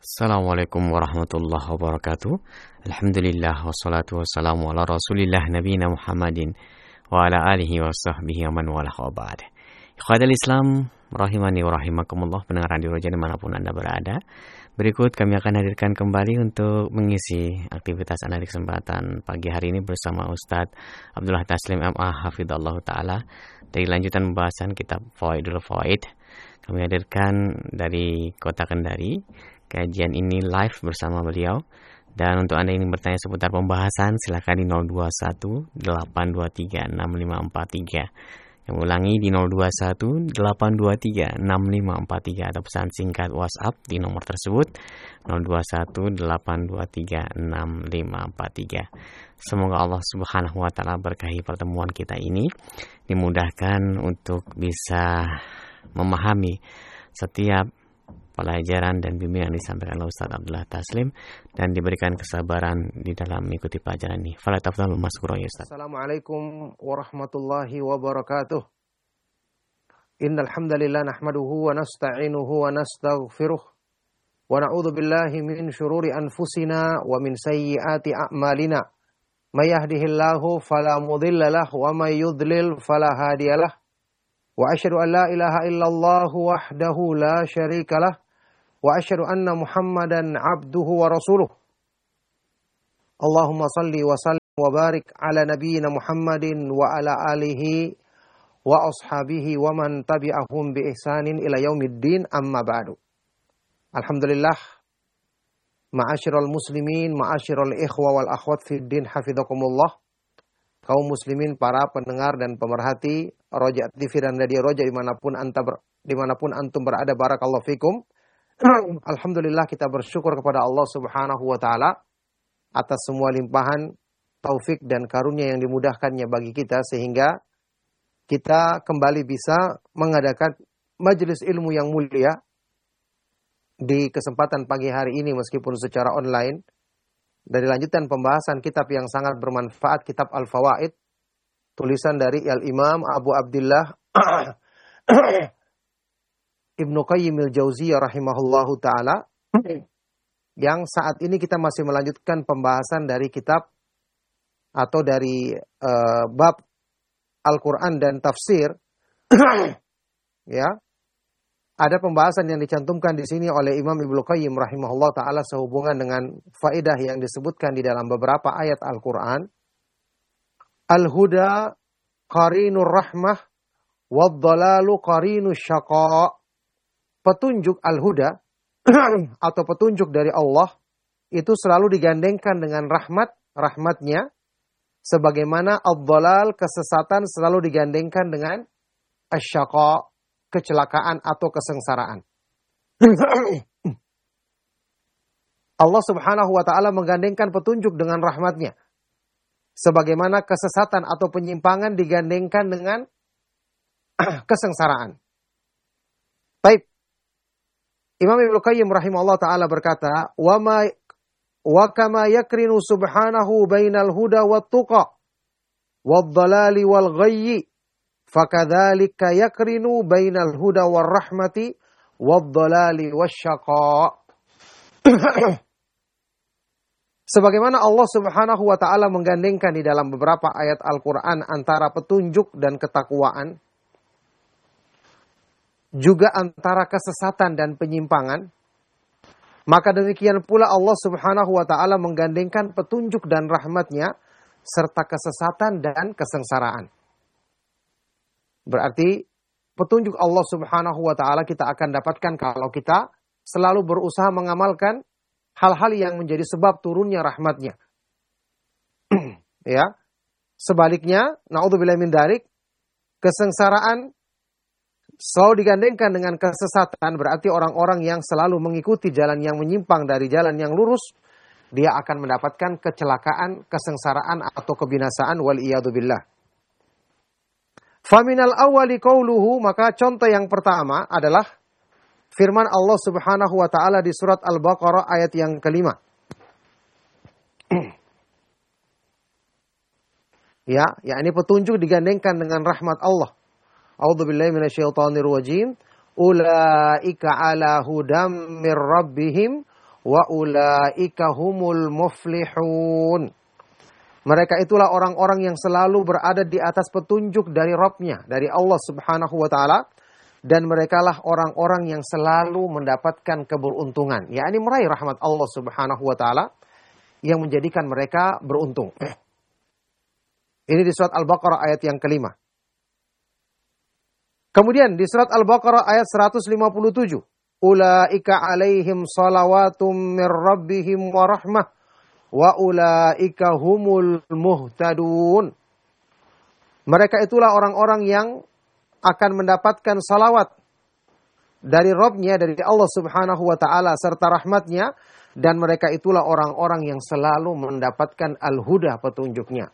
Assalamualaikum warahmatullahi wabarakatuh. Alhamdulillah wassalatu wassalamu ala rasulillah nabiyina Muhammadin wa ala alihi wa sahbihi wa man walah wa ba'd. Ikhwatal Islam rahimani wa rahimakumullah, pendengar Radio Roja dimanapun Anda berada. Berikut kami akan hadirkan kembali untuk mengisi aktivitas Anda di kesempatan pagi hari ini bersama Ustadz Abdullah Taslim MA Hafidhallahu Ta'ala. Dari lanjutan pembahasan kitab Fawaidul Fawaid, kami hadirkan dari kota Kendari. Kajian ini live bersama beliau. Dan untuk Anda yang ingin bertanya seputar pembahasan, silakan di 021 823 6543. Yang ulangi di 021 823 6543 atau pesan singkat WhatsApp di nomor tersebut 021 823 6543. Semoga Allah Subhanahu wa taala berkahi pertemuan kita ini, dimudahkan untuk bisa memahami setiap pelajaran dan bimbingan yang disampaikan oleh Ustaz Abdullah Taslim dan diberikan kesabaran di dalam mengikuti pelajaran ini. Fala tafdhalu maskur ya Ustaz. Assalamualaikum warahmatullahi wabarakatuh. Innal hamdalillah nahmaduhu wa nasta'inuhu wa nastaghfiruh wa na'udzu billahi min shururi anfusina wa min sayyiati a'malina. May yahdihillahu fala mudilla lahu wa may yudlil fala hadiyalah. Wa asyhadu an la ilaha illallah wahdahu la syarikalah wa asyhadu anna Muhammadan abduhu wa rasuluh. Allahumma salli wa sallim wa barik ala nabiyyina Muhammadin wa ala alihi wa ashabihi wa man tabi'ahum bi ihsanin ila yaumiddin, amma ba'du. Alhamdulillah, ma'asyiral muslimin, ma'asyiral ikhwa wal akhwat fid din, hafizakumullah. Kaum muslimin, para pendengar dan pemerhati Roja TV dan Radio Roja dimanapun antum berada, barakallahu fikum. Alhamdulillah, kita bersyukur kepada Allah Subhanahu wa taala atas semua limpahan taufik dan karunia yang dimudahkannya bagi kita sehingga kita kembali bisa mengadakan majelis ilmu yang mulia di kesempatan pagi hari ini meskipun secara online. Dari lanjutan pembahasan kitab yang sangat bermanfaat, kitab Al-Fawaid, tulisan dari Al-Imam Abu Abdullah Ibnu Qayyim al-Jauziyah rahimahullahu ta'ala, yang saat ini kita masih melanjutkan pembahasan dari kitab atau dari bab Al-Quran dan tafsir. Ya, ada pembahasan yang dicantumkan di sini oleh Imam Ibnu Qayyim rahimahullah ta'ala sehubungan dengan faedah yang disebutkan di dalam beberapa ayat Al-Quran. Al-huda qarinur rahmah wad-dhalalu qarinus syaqa. Petunjuk al-huda atau petunjuk dari Allah itu selalu digandengkan dengan rahmatnya, sebagaimana ad-dhalal, kesesatan, selalu digandengkan dengan asy-syaqa, kecelakaan atau kesengsaraan. Allah Subhanahu wa taala menggandengkan petunjuk dengan rahmatnya, sebagaimana kesesatan atau penyimpangan digandengkan dengan kesengsaraan. Baik. Imam Ibnu Qayyim rahimahullah taala berkata, wa kama yakrinu subhanahu bainal huda wat tuqa wad dhalali wal ghayyi fakadzalika yakrinu bainal huda war rahmati wad dhalali wasyaqa. Sebagaimana Allah Subhanahu wa taala menggandengkan di dalam beberapa ayat Al-Qur'an antara petunjuk dan ketakwaan, juga antara kesesatan dan penyimpangan, maka demikian pula Allah Subhanahu wa taala menggandengkan petunjuk dan rahmatnya serta kesesatan dan kesengsaraan. Berarti petunjuk Allah Subhanahu wa taala kita akan dapatkan kalau kita selalu berusaha mengamalkan hal-hal yang menjadi sebab turunnya rahmatnya. Ya. Sebaliknya, naudzubillahi min dzalik, kesengsaraan selalu digandengkan dengan kesesatan, berarti orang-orang yang selalu mengikuti jalan yang menyimpang dari jalan yang lurus, dia akan mendapatkan kecelakaan, kesengsaraan atau kebinasaan, wal iyadu billah. Faminal awwali qauluhu, maka contoh yang pertama adalah firman Allah Subhanahu wa taala di surat Al-Baqarah ayat yang kelima. Ya, yakni petunjuk digandengkan dengan rahmat Allah. A'udzubillahi minasyaitonir rajim. Ulaika ala hudam mir rabbihim wa ulaika humul muflihun. Mereka itulah orang-orang yang selalu berada di atas petunjuk dari Rabb-nya, dari Allah Subhanahu wa taala, dan merekalah orang-orang yang selalu mendapatkan keberuntungan, yakni meraih rahmat Allah Subhanahu wa taala yang menjadikan mereka beruntung. Ini di surat Al-Baqarah ayat yang kelima. Kemudian di surat Al-Baqarah ayat 157, ulaika alaihim salawatum mir rabbihim wa rahmah wa ulaika humul muhtadun. Mereka itulah orang-orang yang akan mendapatkan salawat dari Rabb-nya, dari Allah Subhanahu wa taala serta rahmatnya, dan mereka itulah orang-orang yang selalu mendapatkan al-huda, petunjuknya.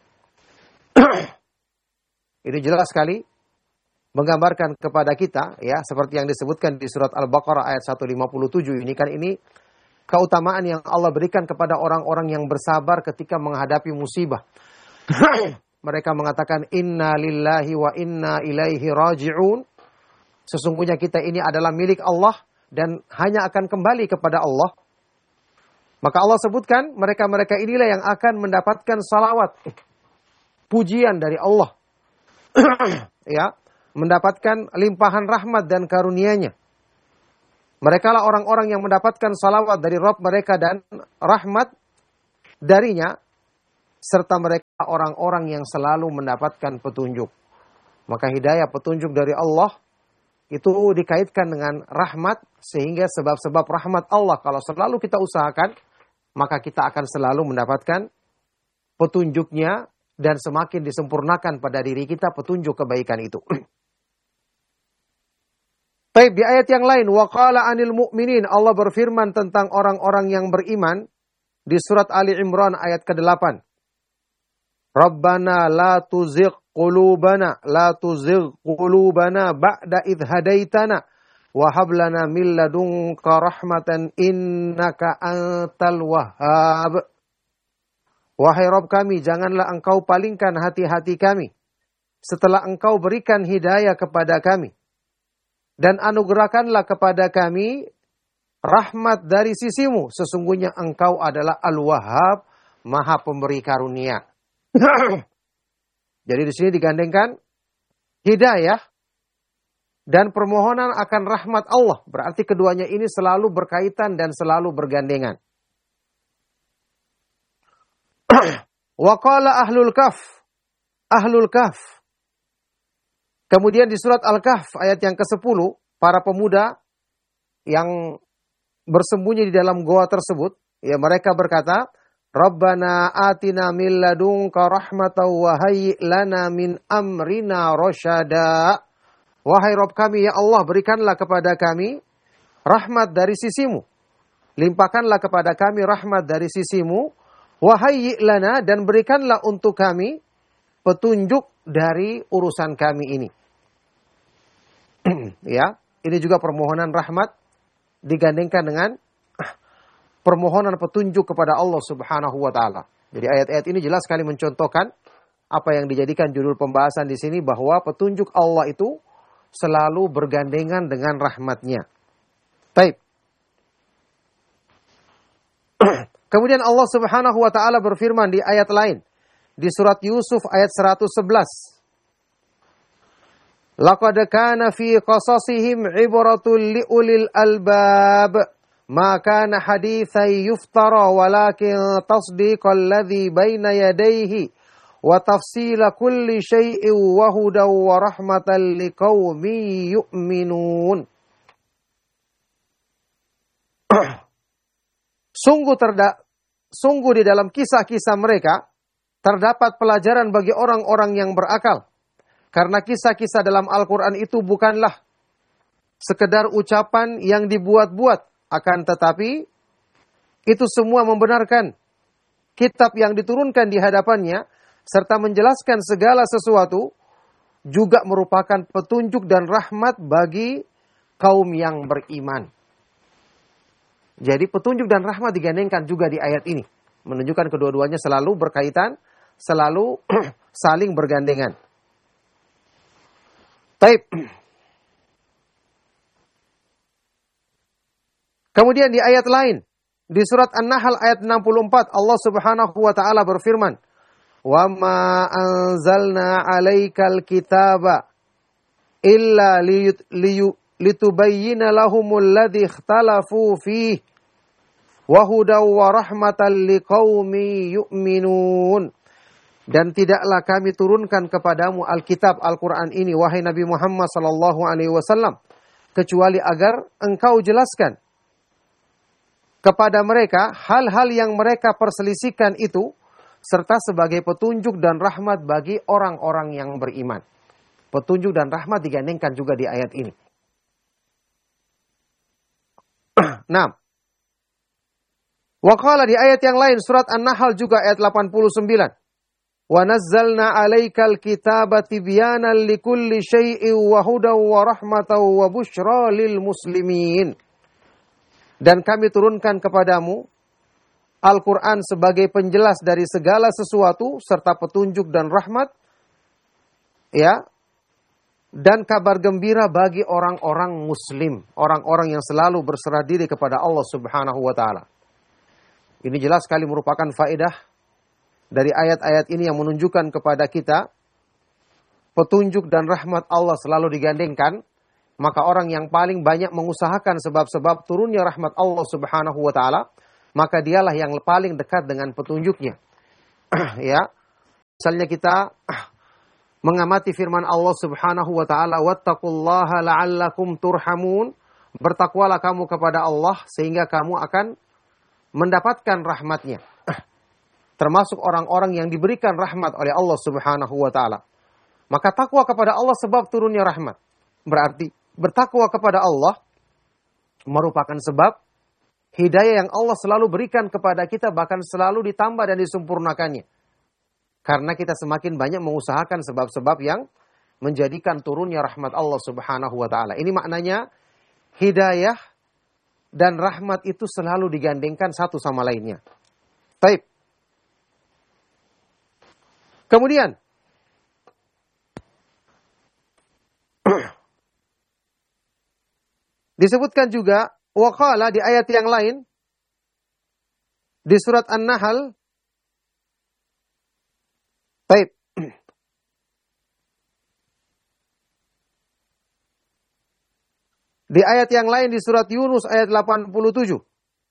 Ini jelas sekali menggambarkan kepada kita, ya, seperti yang disebutkan di surat Al-Baqarah ayat 157 ini, kan ini keutamaan yang Allah berikan kepada orang-orang yang bersabar ketika menghadapi musibah. Mereka mengatakan inna lillahi wa inna ilaihi raji'un. Sesungguhnya kita ini adalah milik Allah dan hanya akan kembali kepada Allah. Maka Allah sebutkan mereka-mereka inilah yang akan mendapatkan salawat, pujian dari Allah. Ya, mendapatkan limpahan rahmat dan karunia-Nya. Mereka lah orang-orang yang mendapatkan salawat dari Rabb mereka dan rahmat darinya, serta mereka orang-orang yang selalu mendapatkan petunjuk. Maka hidayah, petunjuk dari Allah itu dikaitkan dengan rahmat, sehingga sebab-sebab rahmat Allah kalau selalu kita usahakan, maka kita akan selalu mendapatkan petunjuknya dan semakin disempurnakan pada diri kita petunjuk kebaikan itu. Baik, di ayat yang lain, waqala anil mu'minin, Allah berfirman tentang orang-orang yang beriman di surat Ali Imran ayat ke-8. Rabbana la tuzigh qulubana ba'da idh hadaitana wa hab lana min ladunka rahmatan innaka antal wahhab. Wahai Rabb kami, janganlah engkau palingkan hati-hati kami setelah engkau berikan hidayah kepada kami. Dan anugerahkanlah kepada kami rahmat dari sisimu. Sesungguhnya engkau adalah Al-Wahhab, Maha Pemberi Karunia. Jadi di sini digandengkan hidayah dan permohonan akan rahmat Allah. Berarti keduanya ini selalu berkaitan dan selalu bergandengan. Wa qala ahlul kahf. Ahlul kahf. Kemudian di surat Al-Kahf ayat yang ke-10, para pemuda yang bersembunyi di dalam goa tersebut, ya, mereka berkata, Rabbana atina min ladunka rahmatan wa hayyi' lana min amrina rasyada. Wahai Rabb kami, ya Allah, berikanlah kepada kami rahmat dari sisimu. Limpahkanlah kepada kami rahmat dari sisimu. Wa hayyi' lana, dan berikanlah untuk kami petunjuk dari urusan kami ini. Ya, ini juga permohonan rahmat digandengkan dengan permohonan petunjuk kepada Allah Subhanahu wa taala. Jadi ayat-ayat ini jelas sekali mencontohkan apa yang dijadikan judul pembahasan di sini, bahwa petunjuk Allah itu selalu bergandengan dengan rahmatnya. Baik. Kemudian Allah Subhanahu wa taala berfirman di ayat lain di surat Yusuf ayat 111. Laqad kana fi qasasihim ibratul liulil albab ma kana haditsan yuftara walakin tasdiqal ladzi baina yadayhi wa tafsila kulli syai'in wa hudaw wa rahmatan liqaumin yu'minun. Sungguh di dalam kisah-kisah mereka terdapat pelajaran bagi orang-orang yang berakal. Karena kisah-kisah dalam Al-Quran itu bukanlah sekedar ucapan yang dibuat-buat. Akan tetapi, itu semua membenarkan kitab yang diturunkan di hadapannya, serta menjelaskan segala sesuatu, juga merupakan petunjuk dan rahmat bagi kaum yang beriman. Jadi petunjuk dan rahmat digandengkan juga di ayat ini. Menunjukkan kedua-duanya selalu berkaitan, selalu saling bergandengan. Baik. Kemudian di ayat lain, Di surat An-Nahl ayat 64 Allah Subhanahu wa taala berfirman, "Wa ma anzalna 'alaikal kitaba illa litubayyana lahumul ladzi ikhtalafu fihi wa hudaw wa rahmatan liqaumi yu'minun." Dan tidaklah kami turunkan kepadamu Alkitab Al-Quran ini, wahai Nabi Muhammad sallallahu alaihi wasallam, kecuali agar engkau jelaskan kepada mereka hal-hal yang mereka perselisihkan itu, serta sebagai petunjuk dan rahmat bagi orang-orang yang beriman. Petunjuk dan rahmat digandengkan juga di ayat ini. Nah, wa qala di ayat yang lain surat An-Nahl juga ayat 89. Wa nazzalna 'alaikal kitaba tibyanan likulli syai'in wa hudaw wa rahmatan wa busyra lil muslimin. Dan kami turunkan kepadamu Al-Quran sebagai penjelas dari segala sesuatu serta petunjuk dan rahmat, ya, dan kabar gembira bagi orang-orang muslim, orang-orang yang selalu berserah diri kepada Allah Subhanahu wa taala. Ini jelas sekali merupakan faedah dari ayat-ayat ini yang menunjukkan kepada kita petunjuk dan rahmat Allah selalu digandengkan. Maka orang yang paling banyak mengusahakan sebab-sebab turunnya rahmat Allah Subhanahu wa taala, maka dialah yang paling dekat dengan petunjuknya. Ya. Misalnya kita mengamati firman Allah Subhanahu wa taala, "Wattaqullaha la'allakum turhamun." Bertakwalah kamu kepada Allah sehingga kamu akan mendapatkan rahmatnya. Termasuk orang-orang yang diberikan rahmat oleh Allah Subhanahu wa taala. Maka takwa kepada Allah sebab turunnya rahmat. Berarti bertakwa kepada Allah merupakan sebab hidayah yang Allah selalu berikan kepada kita, bahkan selalu ditambah dan disempurnakannya. Karena kita semakin banyak mengusahakan sebab-sebab yang menjadikan turunnya rahmat Allah Subhanahu wa taala. Ini maknanya hidayah dan rahmat itu selalu digandengkan satu sama lainnya. Baik. Kemudian disebutkan juga waqala di ayat yang lain di surat An-Nahl. Baik. Di ayat yang lain di surat Yunus ayat 87.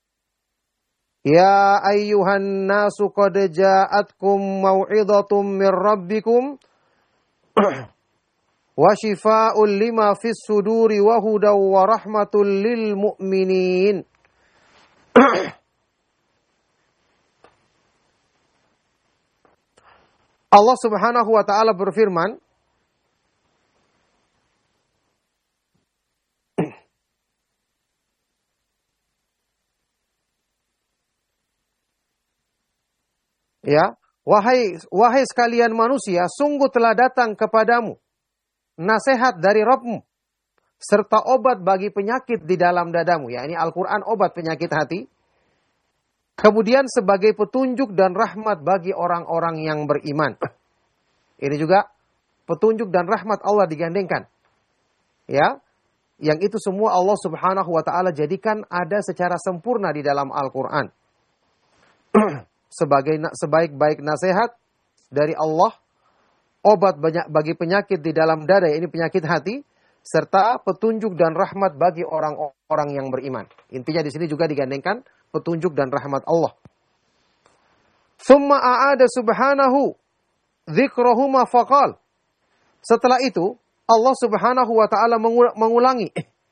Ya ayyuhan nasu qad ja'atkum mau'izatum mir rabbikum wa shifaa'un lima fis suduri wa hudaw wa rahmatul lil mu'minin. Allah Subhanahu wa taala berfirman, ya, wahai sekalian manusia, sungguh telah datang kepadamu nasihat dari Rabbmu serta obat bagi penyakit di dalam dadamu. Ya, ini Al-Quran obat penyakit hati. Kemudian sebagai petunjuk dan rahmat bagi orang-orang yang beriman. Ini juga petunjuk dan rahmat Allah digandengkan. Ya, yang itu semua Allah Subhanahu wa taala jadikan ada secara sempurna di dalam Al-Quran. Sebaik-baik nasihat dari Allah, obat banyak bagi penyakit di dalam dada, ini penyakit hati, serta petunjuk dan rahmat bagi orang-orang yang beriman. Intinya di sini juga digandengkan petunjuk dan rahmat Allah. Summa a'ada subhanahu dzikrahuma faqal. Setelah itu Allah Subhanahu wa taala mengulangi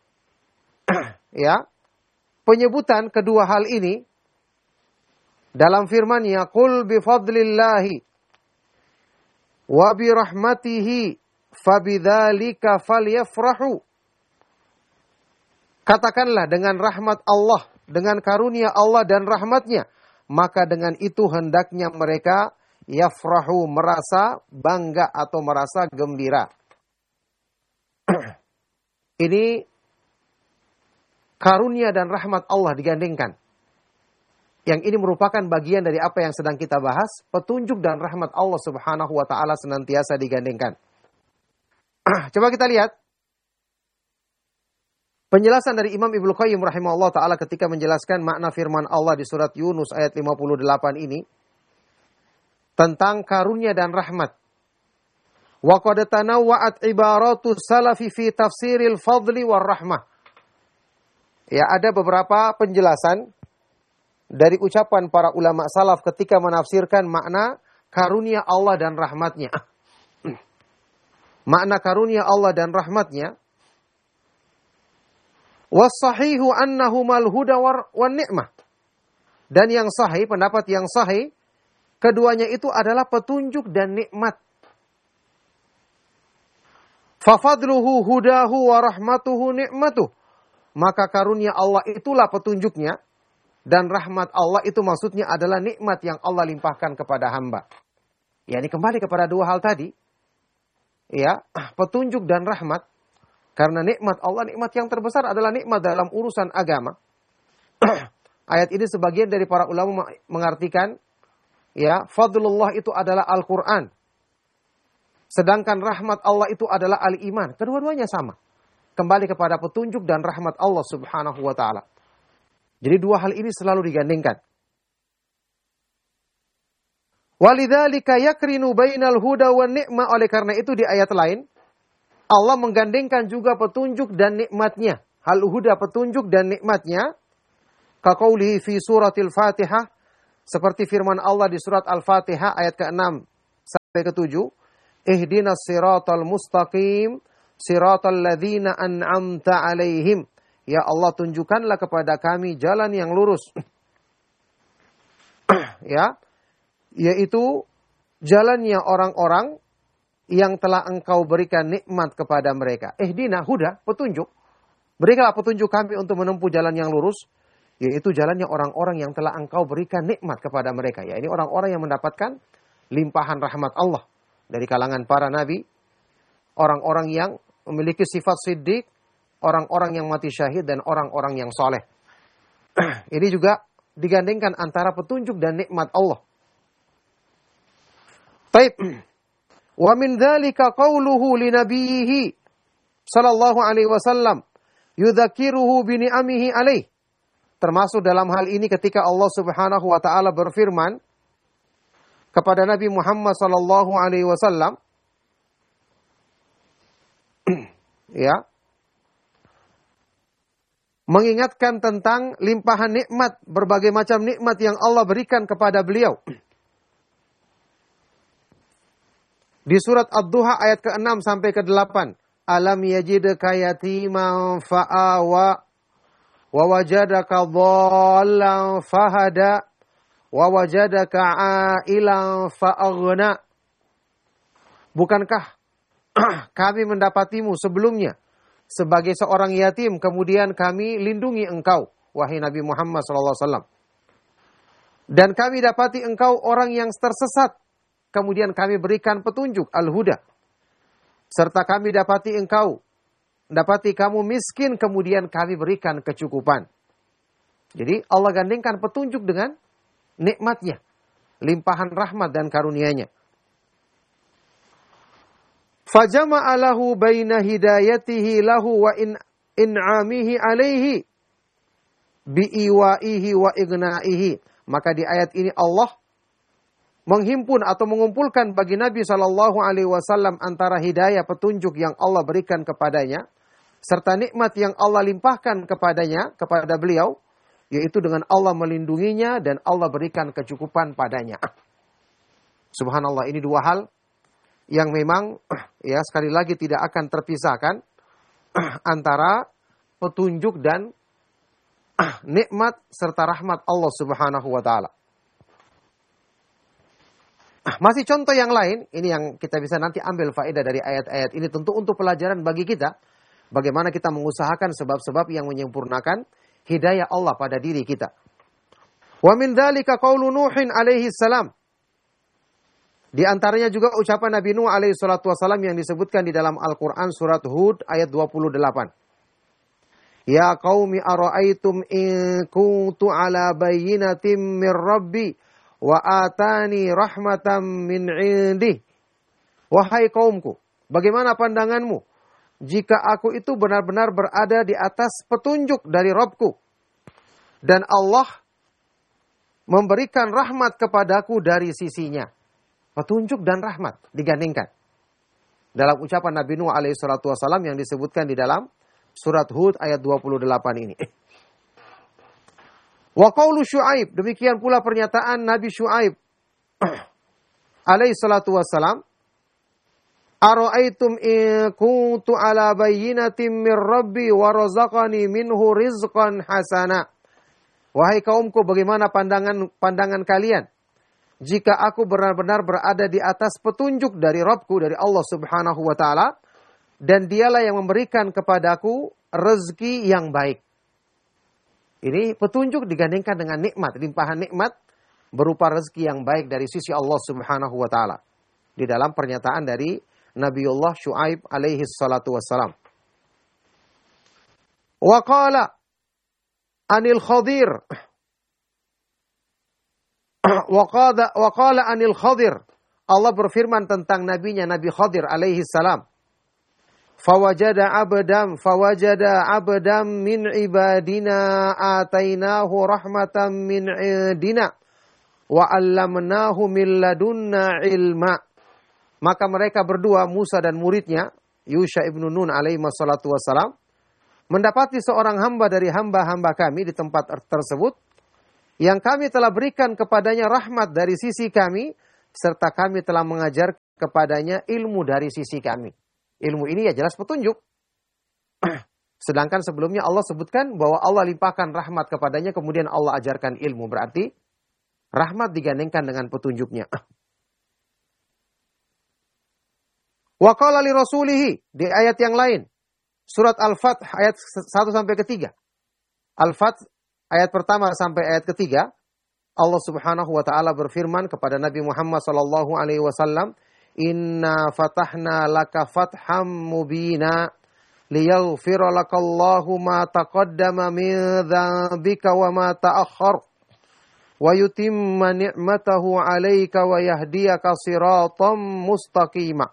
ya, penyebutan kedua hal ini dalam firman-Nya, "Qul bi fadlillahi wa bi rahmatihi fabidzalika falyafrahu." Katakanlah dengan rahmat Allah, dengan karunia Allah dan rahmatnya, maka dengan itu hendaknya mereka yafrahu, merasa bangga atau merasa gembira. Ini karunia dan rahmat Allah digandengkan. Yang ini merupakan bagian dari apa yang sedang kita bahas. Petunjuk dan rahmat Allah Subhanahu wa ta'ala senantiasa digandengkan. Coba kita lihat. Penjelasan dari Imam Ibnu Qayyim rahimahullah ta'ala ketika menjelaskan makna firman Allah di surat Yunus ayat 58 ini. Tentang karunia dan rahmat. Wa qad tanawwa'at ibaratu salafi fi tafsiril fadli war rahmah. Ya, ada beberapa penjelasan dari ucapan para ulama salaf ketika menafsirkan makna karunia Allah dan rahmatnya. Makna karunia Allah dan rahmatnya. Was-sahihu annahumal huda wan ni'mah. Dan yang sahih, pendapat yang sahih, keduanya itu adalah petunjuk dan nikmat. Fafadluhu hudahu wa rahmatuhu ni'matuh. Maka karunia Allah itulah petunjuknya. Dan rahmat Allah itu maksudnya adalah nikmat yang Allah limpahkan kepada hamba. Ya, ini kembali kepada dua hal tadi. Ya, petunjuk dan rahmat. Karena nikmat Allah, nikmat yang terbesar adalah nikmat dalam urusan agama. Ayat ini sebagian dari para ulama mengartikan, ya, fadlullah itu adalah Al-Quran. Sedangkan rahmat Allah itu adalah al-iman. Kedua-duanya sama. Kembali kepada petunjuk dan rahmat Allah subhanahu wa ta'ala. Jadi dua hal ini selalu digandengkan. Walidzalika yakrinu bainal huda wan ni'mah. Oleh karena itu di ayat lain, Allah menggandengkan juga petunjuk dan nikmatnya. Al-huda petunjuk dan nikmatnya. Kaqaulihi fi suratil Fatihah. Seperti firman Allah di surat Al-Fatihah ayat ke-6 sampai ke-7. Ihdinas siratal mustaqim. Siratal ladzina an'amta alaihim. Ya Allah, tunjukkanlah kepada kami jalan yang lurus. Ya, yaitu jalannya orang-orang yang telah engkau berikan nikmat kepada mereka. Ihdina huda, petunjuk. Berikanlah petunjuk kami untuk menempuh jalan yang lurus. Yaitu jalannya orang-orang yang telah engkau berikan nikmat kepada mereka. Ya, ini orang-orang yang mendapatkan limpahan rahmat Allah. Dari kalangan para nabi. Orang-orang yang memiliki sifat siddiq. Orang-orang yang mati syahid dan orang-orang yang soleh. Ini juga digandengkan antara petunjuk dan nikmat Allah. Baik. Wa min dzalika qauluhu li nabiyhi sallallahu alaihi wasallam yudzakiruhu bi ni'amihi alaih. Termasuk dalam hal ini ketika Allah Subhanahu wa taala berfirman kepada Nabi Muhammad sallallahu alaihi wasallam, ya, mengingatkan tentang limpahan nikmat, berbagai macam nikmat yang Allah berikan kepada beliau. Di surat Ad-Duha ayat ke-6 sampai ke-8. Alam yajidka yatiman fa'awa wa wajadaka dhallan fahada wa wajadaka ailan fa'aghna. Bukankah kami mendapatimu sebelumnya sebagai seorang yatim, kemudian kami lindungi engkau, wahai Nabi Muhammad SAW. Dan kami dapati engkau orang yang tersesat, kemudian kami berikan petunjuk, al-huda. Serta kami dapati kamu miskin, kemudian kami berikan kecukupan. Jadi Allah gandengkan petunjuk dengan nikmatnya, limpahan rahmat dan karunia-Nya. Fajama'a lahu baina hidayatihi lahu wa in'amihi alaihi bi'iwa'ihi wa igna'ihi. Maka di ayat ini Allah menghimpun atau mengumpulkan bagi Nabi SAW antara hidayah petunjuk yang Allah berikan kepadanya serta nikmat yang Allah limpahkan kepadanya, kepada beliau, yaitu dengan Allah melindunginya dan Allah berikan kecukupan padanya. Subhanallah, ini dua hal yang memang ya sekali lagi tidak akan terpisahkan antara petunjuk dan nikmat serta rahmat Allah Subhanahu wa taala. Masih contoh yang lain, ini yang kita bisa nanti ambil faedah dari ayat-ayat ini, tentu untuk pelajaran bagi kita bagaimana kita mengusahakan sebab-sebab yang menyempurnakan hidayah Allah pada diri kita. Wa min dzalika qaulu Nuhin alaihi salam. Di antaranya juga ucapan Nabi Nuh alaihi salatu wasalam yang disebutkan di dalam Al-Quran surat Hud ayat 28. Ya qaumi ara'aitum in kuntu ala bayyinatin min rabbi wa atani rahmatan min indih. Wahai kaumku, bagaimana pandanganmu jika aku itu benar-benar berada di atas petunjuk dari Rabbku. Dan Allah memberikan rahmat kepadaku dari sisinya. Petunjuk dan rahmat digandingkan. Dalam ucapan Nabi Nuh alaihi salatu wassalam yang disebutkan di dalam surat Hud ayat 28 ini. Wa qaulu Syuaib, demikian pula pernyataan Nabi Syuaib alaihi salatu wassalam, ara'aitum in kuntu ala bayyinatin min rabbi wa razaqani minhu rizqan hasana. Wahai kaumku, bagaimana pandangan kalian jika aku benar-benar berada di atas petunjuk dari Rabbku, dari Allah Subhanahu wa taala, dan dialah yang memberikan kepadaku rezeki yang baik. Ini petunjuk digandingkan dengan nikmat, limpahan nikmat berupa rezeki yang baik dari sisi Allah Subhanahu wa taala. Di dalam pernyataan dari Nabiullah Syuaib alaihi salatu wassalam. Wa qala anil Khadir. Wa qala anil Khadir. Allah berfirman tentang nabinya Nabi Khadir alaihi salam. Fawajada abdam min ibadina atainahu rahmatan min indina wa 'allamnahu min ladunna ilma. Maka mereka berdua, Musa dan muridnya, Yusha ibnu Nun alaihi wassalatu wassalam, mendapati seorang hamba dari hamba-hamba kami di tempat tersebut, yang kami telah berikan kepadanya rahmat dari sisi kami, serta kami telah mengajar kepadanya ilmu dari sisi kami. Ilmu ini ya jelas petunjuk. Sedangkan sebelumnya Allah sebutkan bahwa Allah limpahkan rahmat kepadanya, kemudian Allah ajarkan ilmu. Berarti rahmat digandingkan dengan petunjuknya. Wa qala li rasulihi, di ayat yang lain. Surat Al-Fath ayat 1 sampai ketiga. Al-Fath ayat pertama sampai ayat ketiga. Allah Subhanahu wa taala berfirman kepada Nabi Muhammad sallallahu alaihi wasallam, "Inna fatahna laka fatham mubina liyaghfira lakallahu ma taqaddama min dzambika wa ma ta'akhkhar wa yutimma ni'matahu 'alaika wa yahdiyaka siratan mustaqima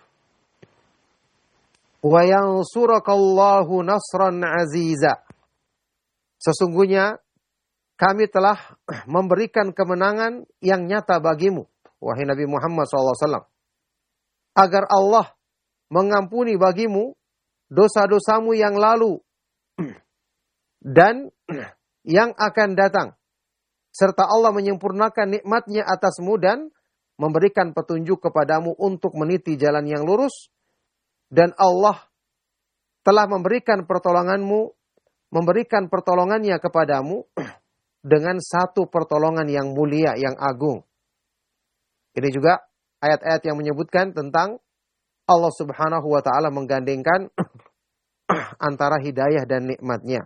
wa yansurakallahu nasran 'aziza." Sesungguhnya kami telah memberikan kemenangan yang nyata bagimu, wahai Nabi Muhammad SAW, agar Allah mengampuni bagimu dosa-dosamu yang lalu dan yang akan datang, serta Allah menyempurnakan nikmatnya atasmu dan memberikan petunjuk kepadamu untuk meniti jalan yang lurus, dan Allah telah memberikan pertolongannya kepadamu dengan satu pertolongan yang mulia, yang agung. Ini juga ayat-ayat yang menyebutkan tentang Allah Subhanahu wa taala menggandengkan antara hidayah dan nikmatnya.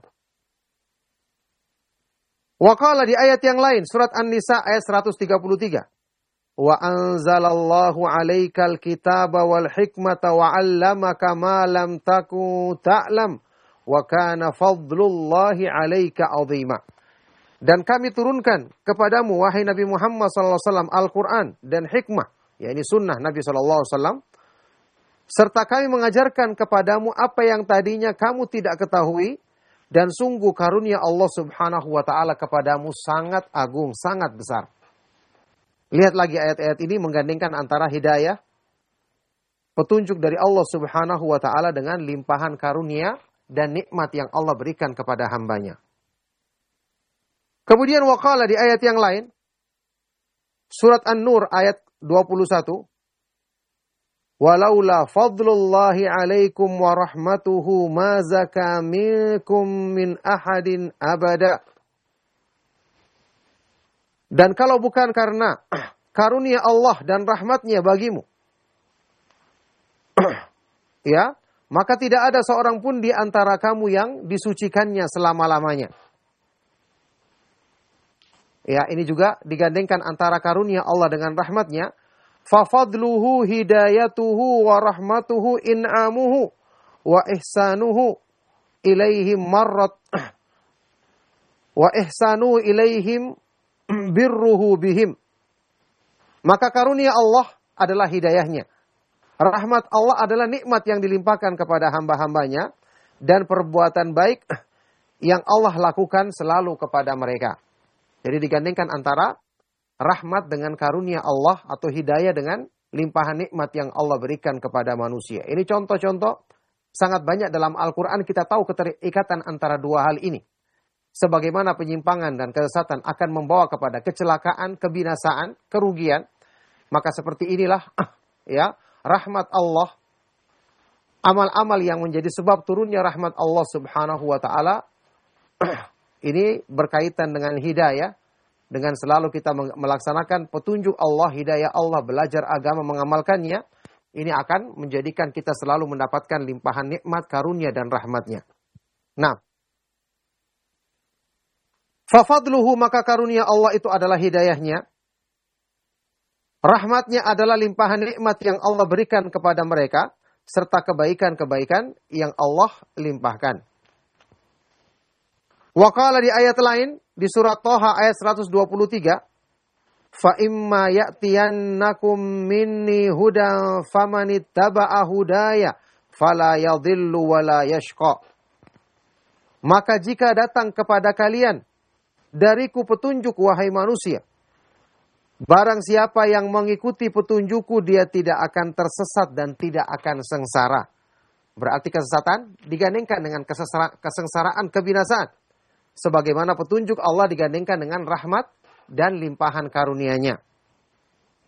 Wa qala di ayat yang lain, surat An-Nisa ayat 133. Wa anzalallahu 'alaikal kitaba wal hikmata wa 'allamaka ma lam takun ta'lam wa kana fadlullahi 'alaika 'azima. Dan kami turunkan kepadamu, wahai Nabi Muhammad SAW, Al-Quran dan hikmah, yakni sunnah Nabi SAW, serta kami mengajarkan kepadamu apa yang tadinya kamu tidak ketahui, dan sungguh karunia Allah Subhanahu wa taala kepadamu sangat agung, sangat besar. Lihat lagi ayat-ayat ini menggandengkan antara hidayah, petunjuk dari Allah Subhanahu wa taala dengan limpahan karunia dan nikmat yang Allah berikan kepada hambanya. Kemudian waqala di ayat yang lain, surat An-Nur ayat 21, walaula fadlullahi alaikum wa rahmatuhu ma zaka minkum min ahadin abada. Dan kalau bukan karena karunia Allah dan rahmatnya bagimu, ya, maka tidak ada seorang pun di antara kamu yang disucikannya selama-lamanya. Ya, ini juga digandengkan antara karunia Allah dengan rahmatnya. Fafadluhu hidayatuhu wa rahmatuhu in'amuhu wa ihsanuhu ilaihim marrat wa ihsanu ilaihim birruhu bihim. Maka karunia Allah adalah hidayahnya. Rahmat Allah adalah nikmat yang dilimpahkan kepada hamba-hambanya dan perbuatan baik yang Allah lakukan selalu kepada mereka. Jadi digandengkan antara rahmat dengan karunia Allah atau hidayah dengan limpahan nikmat yang Allah berikan kepada manusia. Ini contoh-contoh sangat banyak dalam Al-Quran, kita tahu keterikatan antara dua hal ini. Sebagaimana penyimpangan dan kesesatan akan membawa kepada kecelakaan, kebinasaan, kerugian. Maka seperti inilah ya rahmat Allah. Amal-amal yang menjadi sebab turunnya rahmat Allah subhanahu wa ta'ala. Ini berkaitan dengan hidayah. Dengan selalu kita melaksanakan petunjuk Allah, hidayah Allah, belajar agama, mengamalkannya. Ini akan menjadikan kita selalu mendapatkan limpahan nikmat, karunia, dan rahmatnya. Nah. Fafadluhu, maka karunia Allah itu adalah hidayahnya. Rahmatnya adalah limpahan nikmat yang Allah berikan kepada mereka. Serta kebaikan-kebaikan yang Allah limpahkan. Wa qala di ayat lain, di surat Thaha ayat 123. Fa imma ya'tiyannakum minni hudan famanittaba'a hudaya fala yadhillu wala yashqa. Maka jika datang kepada kalian dariku petunjuk wahai manusia, barang siapa yang mengikuti petunjukku dia tidak akan tersesat dan tidak akan sengsara. Berarti kesesatan digandengkan dengan kesengsaraan, kebinasaan. Sebagaimana petunjuk Allah digandengkan dengan rahmat dan limpahan karunia-Nya.